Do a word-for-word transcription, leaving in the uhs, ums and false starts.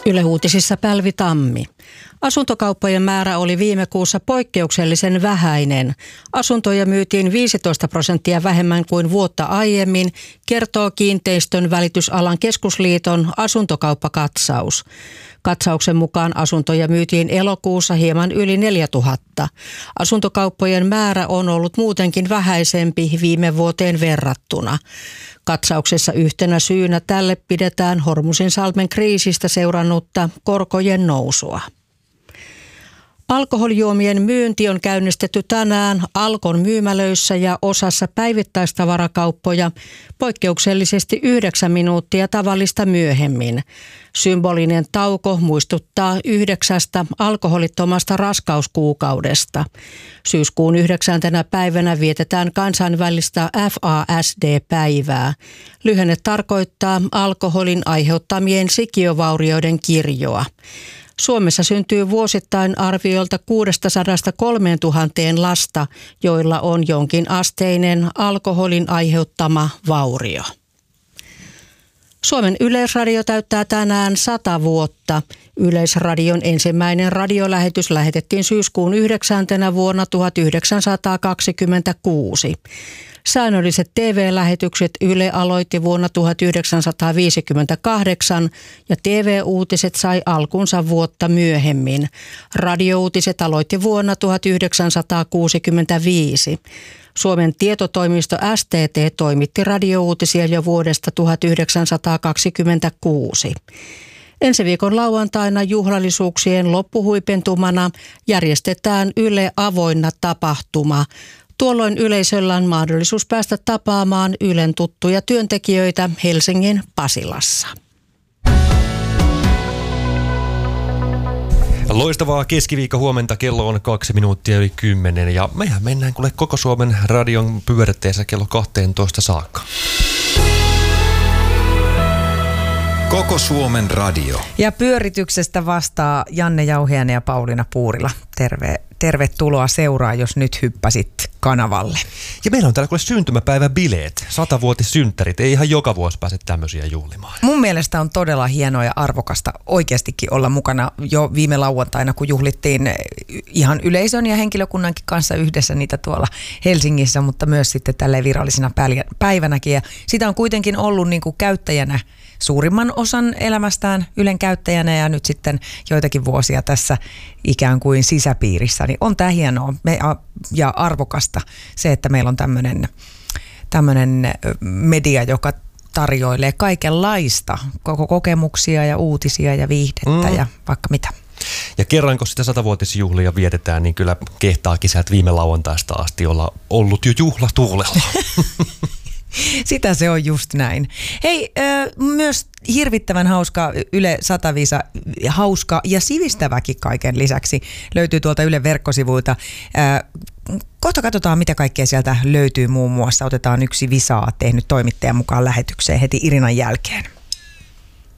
Yle Uutisissa Pälvi Tammi. Asuntokauppojen määrä oli viime kuussa poikkeuksellisen vähäinen. Asuntoja myytiin viisitoista prosenttia vähemmän kuin vuotta aiemmin, kertoo Kiinteistön välitysalan keskusliiton asuntokauppakatsaus. Katsauksen mukaan asuntoja myytiin elokuussa hieman yli neljätuhatta. Asuntokauppojen määrä on ollut muutenkin vähäisempi viime vuoteen verrattuna. Katsauksessa yhtenä syynä tälle pidetään Hormuzinsalmen kriisistä seurannutta korkojen nousua. Alkoholijuomien myynti on käynnistetty tänään Alkon myymälöissä ja osassa päivittäistavarakauppoja poikkeuksellisesti yhdeksän minuuttia tavallista myöhemmin. Symbolinen tauko muistuttaa yhdeksästä alkoholittomasta raskauskuukaudesta. Syyskuun yhdeksäntenä päivänä vietetään kansainvälistä F A S D-päivää. Lyhenne tarkoittaa alkoholin aiheuttamien sikiövaurioiden kirjoa. Suomessa syntyy vuosittain arviolta kuudestasadasta kolmeentuhanteen lasta, joilla on jonkin asteinen alkoholin aiheuttama vaurio. Suomen Yleisradio täyttää tänään sata vuotta. Yleisradion ensimmäinen radiolähetys lähetettiin syyskuun yhdeksäntenä vuonna tuhatyhdeksänsataakaksikymmentäkuusi. Säännölliset T V-lähetykset Yle aloitti vuonna tuhatyhdeksänsataaviisikymmentäkahdeksan ja T V-uutiset sai alkunsa vuotta myöhemmin. Radiouutiset aloitti vuonna tuhatyhdeksänsataakuusikymmentäviisi. Suomen tietotoimisto S T T toimitti radiouutisia jo vuodesta tuhatyhdeksänsataakaksikymmentäkuusi. Ensi viikon lauantaina juhlallisuuksien loppuhuipentumana järjestetään Yle Avoinna tapahtuma. Tuolloin yleisöllä on mahdollisuus päästä tapaamaan Ylen tuttuja työntekijöitä Helsingin Pasilassa. Loistavaa keskiviikko huomenta, kello on kaksi minuuttia yli kymmenen ja mehän mennään kuule koko Suomen radion pyörätteessä kello kahteentoista saakka. Koko Suomen radio. Ja pyörityksestä vastaa Janne Jauhiainen ja Pauliina Puurila. Terve, tervetuloa seuraa, jos nyt hyppäsit kanavalle. Ja meillä on täällä kuule syntymäpäiväbileet, satavuotissynttärit. Ei ihan joka vuosi pääse tämmöisiä juhlimaan. Mun mielestä on todella hienoa ja arvokasta oikeastikin olla mukana jo viime lauantaina, kun juhlittiin ihan yleisön ja henkilökunnankin kanssa yhdessä niitä tuolla Helsingissä, mutta myös sitten tälleen virallisena päivänäkin. Ja sitä on kuitenkin ollut niin kuin käyttäjänä suurimman osan elämästään Ylen käyttäjänä ja nyt sitten joitakin vuosia tässä ikään kuin sisäpiirissä, niin on tämä hienoa ja arvokasta se, että meillä on tämmöinen tämmöinen media, joka tarjoilee kaikenlaista, koko kokemuksia ja uutisia ja viihdettä mm. ja vaikka mitä. Ja kerran, kun sitä satavuotisjuhlia vietetään, niin kyllä kehtaakin sieltä viime lauantaista asti olla ollut jo juhlatuulella. Sitä se on just näin. Hei, myös hirvittävän hauska Yle Sataviisa, hauska ja sivistäväkin kaiken lisäksi löytyy tuolta Ylen verkkosivuilta. Kohta katsotaan, mitä kaikkea sieltä löytyy muun muassa. Otetaan yksi Visaa tehnyt toimittajan mukaan lähetykseen heti Irinan jälkeen.